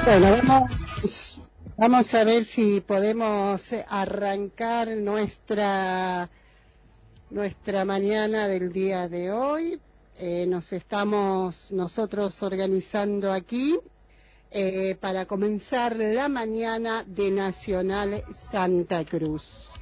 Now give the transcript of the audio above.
Bueno, vamos a ver si podemos arrancar nuestra mañana del día de hoy. Nos estamos nosotros organizando aquí para comenzar la mañana de Nacional Santa Cruz.